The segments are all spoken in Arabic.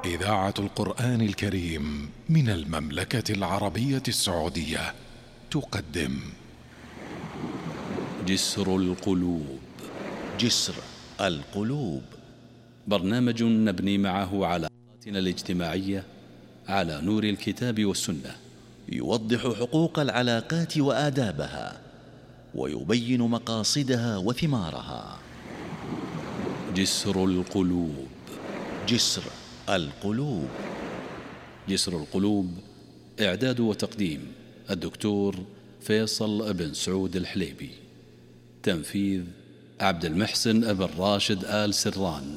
إذاعة القرآن الكريم من المملكة العربية السعودية تقدم جسر القلوب. جسر القلوب، برنامج نبني معه علاقاتنا الاجتماعية على نور الكتاب والسنة، يوضح حقوق العلاقات وآدابها، ويبين مقاصدها وثمارها. جسر القلوب. جسر القلوب. جسر القلوب، إعداد وتقديم الدكتور فيصل بن سعود الحليبي، تنفيذ عبد المحسن بن راشد آل سران.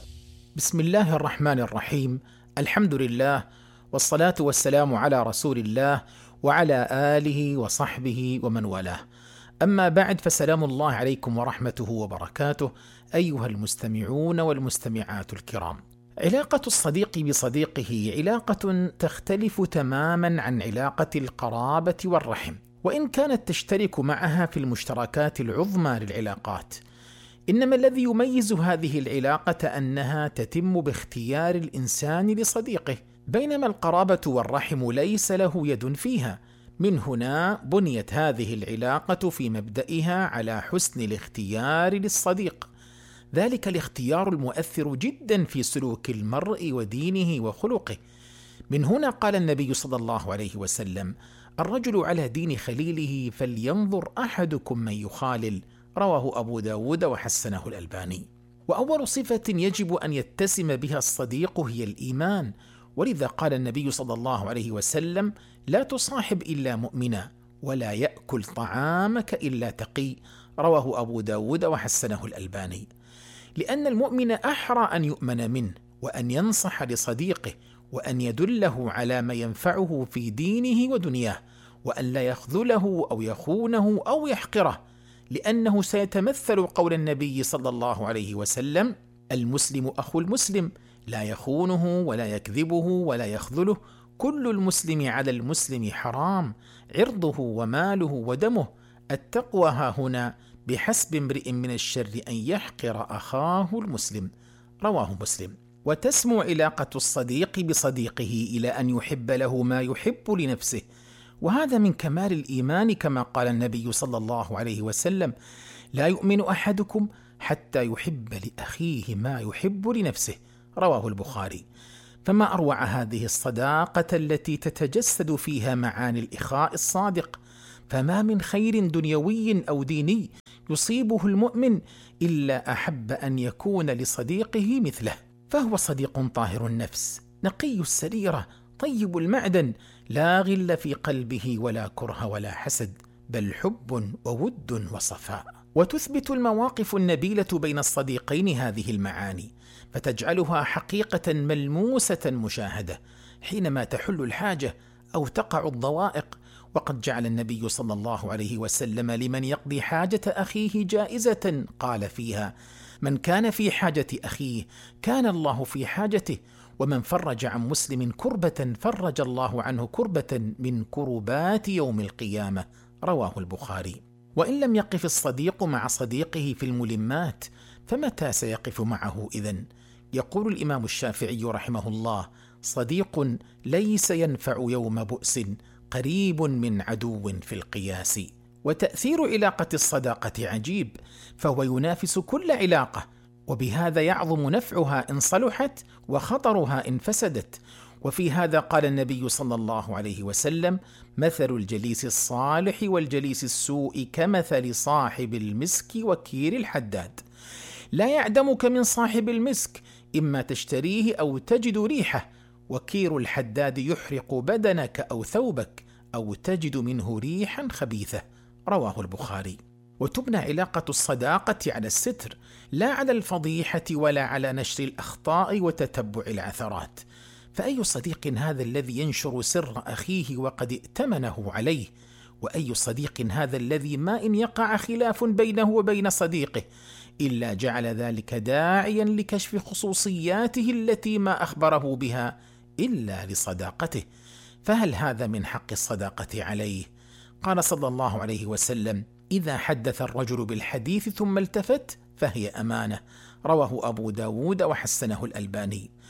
بسم الله الرحمن الرحيم، الحمد لله، والصلاة والسلام على رسول الله وعلى آله وصحبه ومن والاه. أما بعد، فسلام الله عليكم ورحمته وبركاته أيها المستمعون والمستمعات الكرام. علاقة الصديق بصديقه علاقة تختلف تماما عن علاقة القرابة والرحم، وإن كانت تشترك معها في المشتركات العظمى للعلاقات، إنما الذي يميز هذه العلاقة أنها تتم باختيار الإنسان لصديقه، بينما القرابة والرحم ليس له يد فيها. من هنا بنيت هذه العلاقة في مبدئها على حسن الاختيار للصديق، ذلك الاختيار المؤثر جدا في سلوك المرء ودينه وخلقه. من هنا قال النبي صلى الله عليه وسلم: الرجل على دين خليله فلينظر أحدكم من يخالل، رواه أبو داود وحسنه الألباني. وأول صفة يجب أن يتسم بها الصديق هي الإيمان، ولذا قال النبي صلى الله عليه وسلم: لا تصاحب إلا مؤمنا، ولا يأكل طعامك إلا تقي، رواه أبو داود وحسنه الألباني. لأن المؤمن أحرى أن يؤمن منه، وأن ينصح لصديقه، وأن يدله على ما ينفعه في دينه ودنياه، وأن لا يخذله أو يخونه أو يحقره، لأنه سيتمثل قول النبي صلى الله عليه وسلم: المسلم أخو المسلم، لا يخونه ولا يكذبه ولا يخذله، كل المسلم على المسلم حرام، عرضه وماله ودمه، التقوى ها هنا، بحسب امرئ من الشر أن يحقر أخاه المسلم، رواه مسلم. وتسمو علاقة الصديق بصديقه إلى أن يحب له ما يحب لنفسه، وهذا من كمال الإيمان، كما قال النبي صلى الله عليه وسلم: لا يؤمن أحدكم حتى يحب لأخيه ما يحب لنفسه، رواه البخاري. فما أروع هذه الصداقة التي تتجسد فيها معاني الإخاء الصادق، فما من خير دنيوي أو ديني يصيبه المؤمن إلا أحب أن يكون لصديقه مثله، فهو صديق طاهر النفس، نقي السريرة، طيب المعدن، لا غل في قلبه ولا كره ولا حسد، بل حب وود وصفاء. وتثبت المواقف النبيلة بين الصديقين هذه المعاني، فتجعلها حقيقة ملموسة مشاهدة حينما تحل الحاجة أو تقع الضوائق. وقد جعل النبي صلى الله عليه وسلم لمن يقضي حاجة أخيه جائزة، قال فيها: من كان في حاجة أخيه كان الله في حاجته، ومن فرج عن مسلم كربة فرج الله عنه كربة من كربات يوم القيامة، رواه البخاري. وإن لم يقف الصديق مع صديقه في الملمات، فمتى سيقف معه إذن؟ يقول الإمام الشافعي رحمه الله: صديق ليس ينفع يوم بؤس، قريب من عدو في القياس. وتأثير علاقة الصداقة عجيب، فهو ينافس كل علاقة، وبهذا يعظم نفعها إن صلحت وخطرها إن فسدت. وفي هذا قال النبي صلى الله عليه وسلم: مثل الجليس الصالح والجليس السوء كمثل صاحب المسك وكير الحداد، لا يعدمك من صاحب المسك، إما تشتريه أو تجد ريحه، وكير الحداد يحرق بدنك أو ثوبك، أو تجد منه ريحا خبيثة، رواه البخاري. وتبنى علاقة الصداقة على الستر، لا على الفضيحة ولا على نشر الأخطاء وتتبع العثرات. فأي صديق هذا الذي ينشر سر أخيه وقد ائتمنه عليه؟ وأي صديق هذا الذي ما إن يقع خلاف بينه وبين صديقه إلا جعل ذلك داعيا لكشف خصوصياته التي ما أخبره بها إلا لصداقته؟ فهل هذا من حق الصداقة عليه؟ قال صلى الله عليه وسلم: إذا حدث الرجل بالحديث ثم التفت فهي أمانة، رواه أبو داود وحسنه الألباني.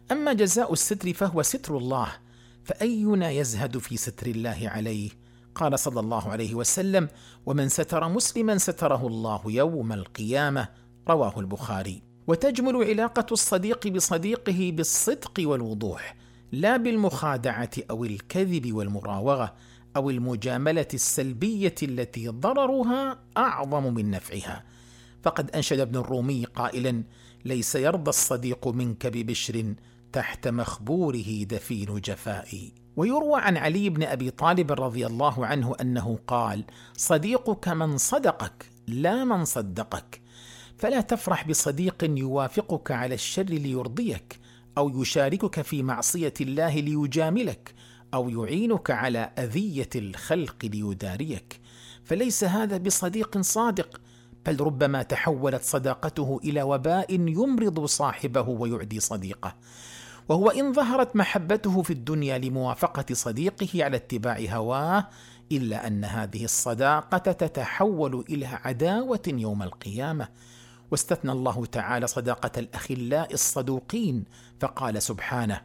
أما جزاء الستر فهو ستر الله، فأينا يزهد في ستر الله عليه؟ قال صلى الله عليه وسلم: ومن ستر مسلما ستره الله يوم القيامة، رواه البخاري. وتجمل علاقة الصديق بصديقه بالصدق والوضوح، لا بالمخادعة أو الكذب والمراوغة أو المجاملة السلبية التي ضررها أعظم من نفعها. فقد أنشد ابن الرومي قائلا: ليس يرضى الصديق منك ببشر تحت مخبوره دفين جفائي. ويروى عن علي بن أبي طالب رضي الله عنه أنه قال: صديقك من صدقك لا من صدقك، فلا تفرح بصديق يوافقك على الشر ليرضيك، أو يشاركك في معصية الله ليجاملك، أو يعينك على أذية الخلق ليداريك، فليس هذا بصديق صادق، بل ربما تحولت صداقته إلى وباء يمرض صاحبه ويعدي صديقه. وهو إن ظهرت محبته في الدنيا لموافقة صديقه على اتباع هواه، إلا أن هذه الصداقة تتحول إلى عداوة يوم القيامة. واستثنى الله تعالى صداقة الأخلاء الصدوقين، فقال سبحانه: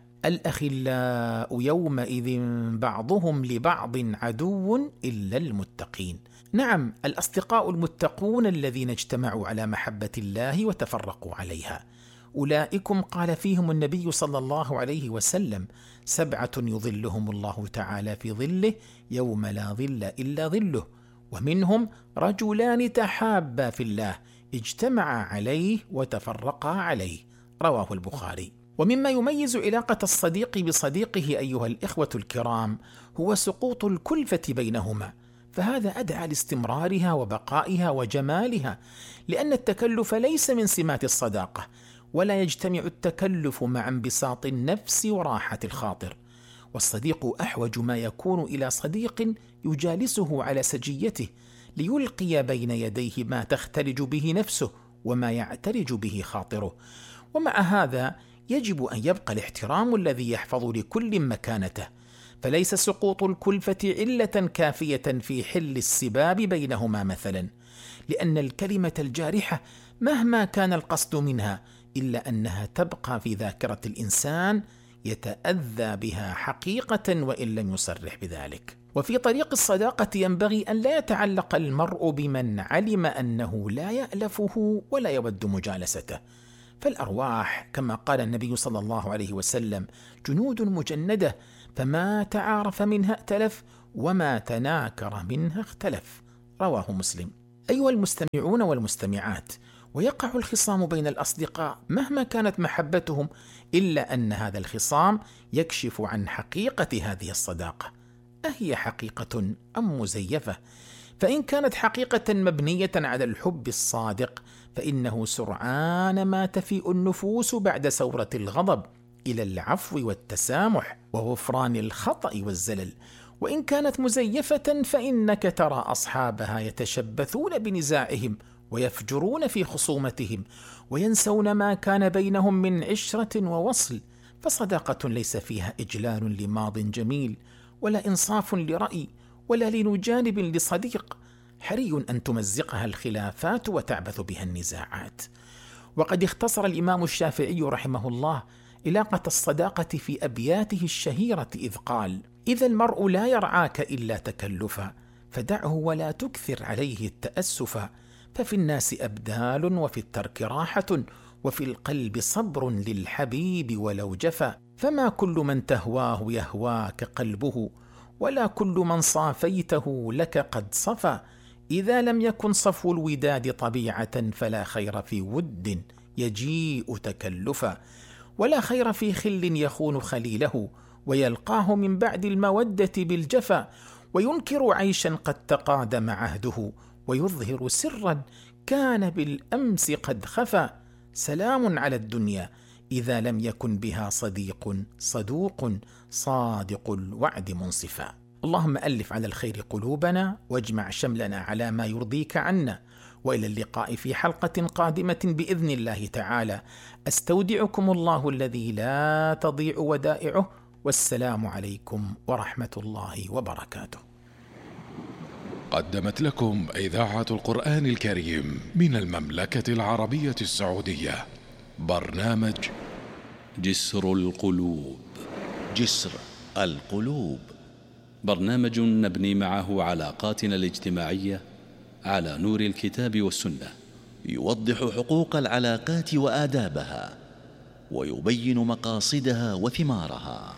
الأخلاء يومئذ بعضهم لبعض عدو إلا المتقين. نعم، الأصدقاء المتقون الذين اجتمعوا على محبة الله وتفرقوا عليها، أولئكم قال فيهم النبي صلى الله عليه وسلم: 7 يظلهم الله تعالى في ظله يوم لا ظل إلا ظله، ومنهم رجلان تحابا في الله اجتمعا عليه وتفرقا عليه، رواه البخاري. ومما يميز علاقة الصديق بصديقه أيها الإخوة الكرام هو سقوط الكلفة بينهما، فهذا أدعى لاستمرارها وبقائها وجمالها، لأن التكلف ليس من سمات الصداقة، ولا يجتمع التكلف مع انبساط النفس وراحة الخاطر. والصديق أحوج ما يكون إلى صديق يجالسه على سجيته ليلقي بين يديه ما تختلج به نفسه وما يعترج به خاطره. ومع هذا يجب أن يبقى الاحترام الذي يحفظ لكل مكانته، فليس سقوط الكلفة علة كافية في حل السباب بينهما مثلا، لأن الكلمة الجارحة مهما كان القصد منها إلا أنها تبقى في ذاكرة الإنسان يتأذى بها حقيقة وإن لم يصرح بذلك. وفي طريق الصداقة ينبغي أن لا يتعلق المرء بمن علم أنه لا يألفه ولا يود مجالسته، فالأرواح كما قال النبي صلى الله عليه وسلم جنود مجندة، فما تعارف منها ائتلف وما تناكر منها اختلف، رواه مسلم. أيها المستمعون والمستمعات، ويقع الخصام بين الأصدقاء مهما كانت محبتهم، إلا أن هذا الخصام يكشف عن حقيقة هذه الصداقة، أهي حقيقة أم مزيفة؟ فإن كانت حقيقة مبنية على الحب الصادق فإنه سرعان ما تفيء النفوس بعد سورة الغضب إلى العفو والتسامح وغفران الخطأ والزلل. وإن كانت مزيفة فإنك ترى أصحابها يتشبثون بنزاعهم ويفجرون في خصومتهم وينسون ما كان بينهم من عشرة ووصل، فصداقة ليس فيها إجلال لماض جميل ولا إنصاف لرأي ولا لين جانب لصديق، حري أن تمزقها الخلافات وتعبث بها النزاعات. وقد اختصر الإمام الشافعي رحمه الله علاقة الصداقة في أبياته الشهيرة إذ قال: إذا المرء لا يرعاك إلا تكلفا فدعه ولا تكثر عليه التأسفا، ففي الناس أبدال وفي الترك راحة وفي القلب صبر للحبيب ولو جفا، فما كل من تهواه يهواك قلبه ولا كل من صافيته لك قد صفا، إذا لم يكن صفو الوداد طبيعة فلا خير في ود يجيء تكلفا، ولا خير في خل يخون خليله ويلقاه من بعد المودة بالجفا، وينكر عيشا قد تقادم عهده ويظهر سرا كان بالأمس قد خفا، سلام على الدنيا إذا لم يكن بها صديق صدوق صادق الوعد منصفا. اللهم ألف على الخير قلوبنا واجمع شملنا على ما يرضيك عنا، وإلى اللقاء في حلقة قادمة بإذن الله تعالى. أستودعكم الله الذي لا تضيع ودائعه، والسلام عليكم ورحمة الله وبركاته. قدمت لكم إذاعة القرآن الكريم من المملكة العربية السعودية برنامج جسر القلوب. جسر القلوب. برنامج نبني معه علاقاتنا الاجتماعية على نور الكتاب والسنة، يوضح حقوق العلاقات وآدابها، ويبين مقاصدها وثمارها.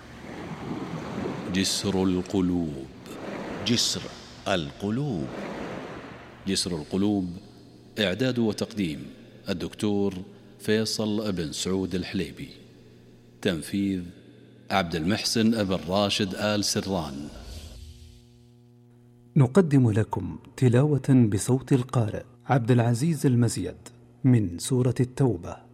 جسر القلوب. جسر القلوب. جسر القلوب، إعداد وتقديم الدكتور فيصل بن سعود الحليبي. تنفيذ عبد المحسن بن راشد آل سران. نقدم لكم تلاوة بصوت القارئ عبد العزيز المزيد من سورة التوبة.